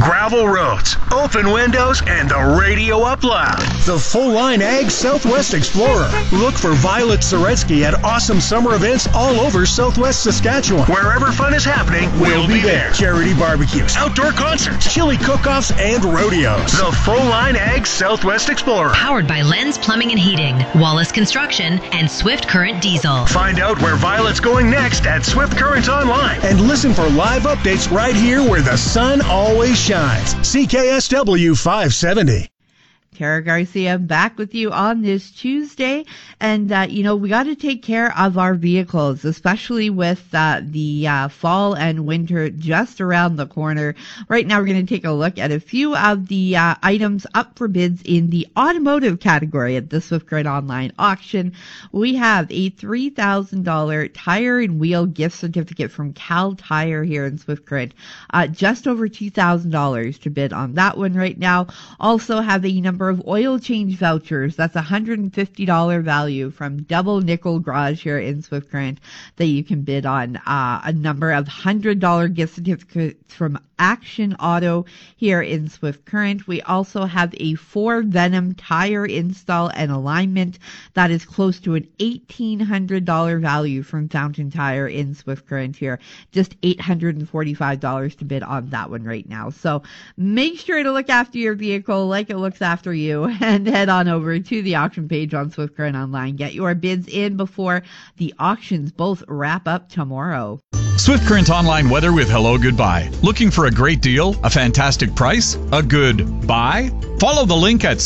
gravel roads, open windows, and the radio up loud. The full-line Ag Southwest Explorer. Look for Violet Soretsky at awesome summer events all over Southwest Saskatchewan. Wherever fun is happening, we'll be there. Charity barbecues, outdoor concerts, chili cook-offs, and rodeos. The full-line Ag Southwest Explorer. Powered by Lens Plumbing and Heating, Wallace Construction, and Swift Current Diesel. Find out where Violet's going next at Swift Current Online. And listen for live updates right here where the sun always shines. CKSW 570. Tara Garcia back with you on this Tuesday. And, we got to take care of our vehicles, especially with the fall and winter just around the corner. Right now, we're going to take a look at a few of the items up for bids in the automotive category at the Swift Current Online auction. We have a $3,000 tire and wheel gift certificate from Cal Tire here in Swift Current. Just over $2,000 to bid on that one right now. Also have a number of oil change vouchers. That's $150 value from Double Nickel Garage here in Swift Current that you can bid on. A number of $100 gift certificates from Action Auto here in Swift Current. We also have a 4 Venom tire install and alignment that is close to an $1,800 value from Fountain Tire in Swift Current here. Just $845 to bid on that one right now. So make sure to look after your vehicle like it looks after you and head on over to the auction page on Swift Current Online. Get your bids in before the auctions both wrap up tomorrow. Swift Current Online weather with Hello Goodbye. Looking for a great deal, a fantastic price, a good buy? Follow the link at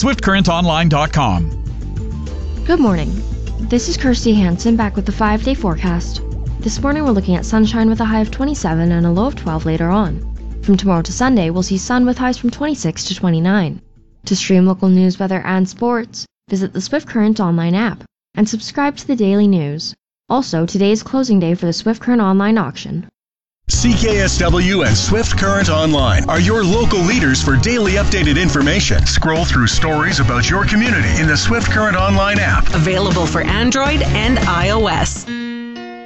swiftcurrentonline.com. Good morning. This is Kirsty Hansen back with the 5-day forecast. This morning we're looking at sunshine with a high of 27 and a low of 12 later on. From tomorrow to Sunday, we'll see sun with highs from 26 to 29. To stream local news, weather, and sports, visit the Swift Current Online app and subscribe to the daily news. Also, today is closing day for the Swift Current Online auction. CKSW and Swift Current Online are your local leaders for daily updated information. Scroll through stories about your community in the Swift Current Online app. Available for Android and iOS.